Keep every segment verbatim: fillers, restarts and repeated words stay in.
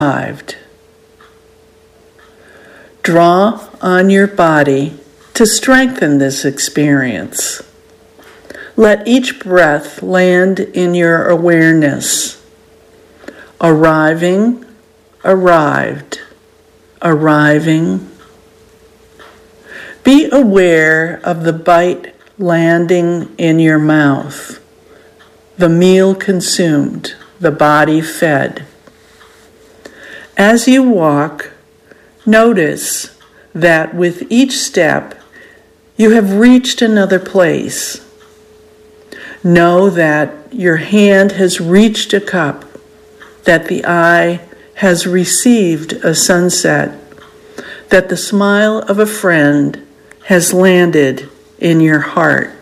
arrived. Draw on your body to strengthen this experience. Let each breath land in your awareness. Arriving, arrived, arriving. Be aware of the bite landing in your mouth, the meal consumed, the body fed. As you walk, notice that with each step, you have reached another place. Know that your hand has reached a cup, that the eye has received a sunset, that the smile of a friend has landed in your heart.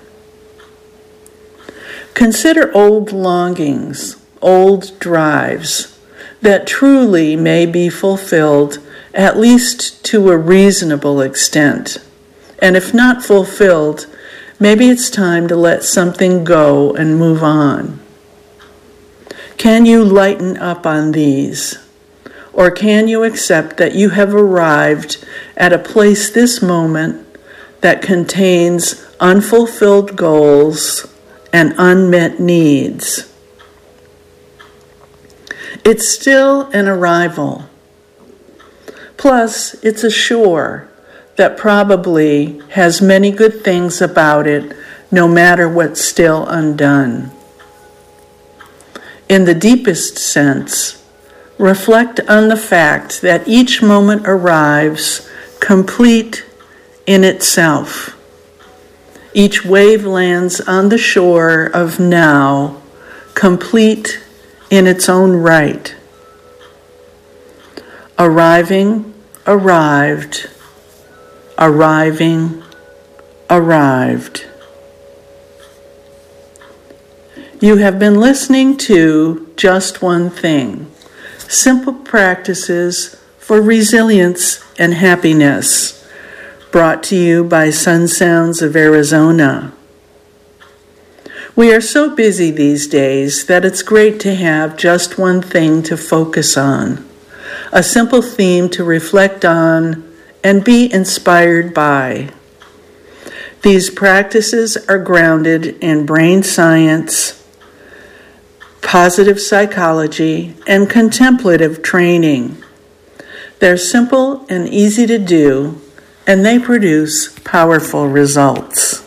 Consider old longings, old drives, that truly may be fulfilled at least to a reasonable extent. And if not fulfilled, maybe it's time to let something go and move on. Can you lighten up on these? Or can you accept that you have arrived at a place this moment that contains unfulfilled goals and unmet needs? It's still an arrival. Plus, it's a shore that probably has many good things about it, no matter what's still undone. In the deepest sense, reflect on the fact that each moment arrives complete in itself. Each wave lands on the shore of now, complete in its own right. Arriving, arrived, arriving, arrived. You have been listening to Just One Thing, simple practices for resilience and happiness, brought to you by Sun Sounds of Arizona. We are so busy these days that it's great to have just one thing to focus on, a simple theme to reflect on and be inspired by. These practices are grounded in brain science, positive psychology, and contemplative training. They're simple and easy to do, and they produce powerful results.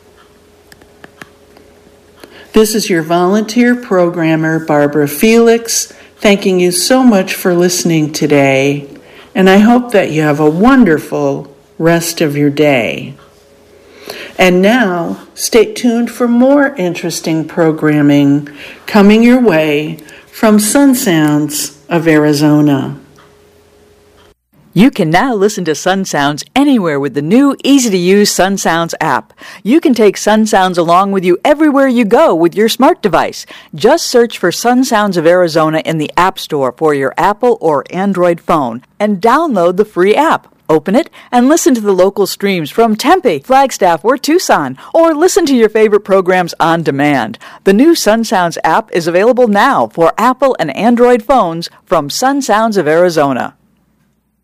This is your volunteer programmer, Barbara Felix, thanking you so much for listening today, and I hope that you have a wonderful rest of your day. And now, stay tuned for more interesting programming coming your way from Sun Sounds of Arizona. You can now listen to Sun Sounds anywhere with the new, easy-to-use Sun Sounds app. You can take Sun Sounds along with you everywhere you go with your smart device. Just search for Sun Sounds of Arizona in the App Store for your Apple or Android phone and download the free app. Open it and listen to the local streams from Tempe, Flagstaff, or Tucson, or listen to your favorite programs on demand. The new Sun Sounds app is available now for Apple and Android phones from Sun Sounds of Arizona.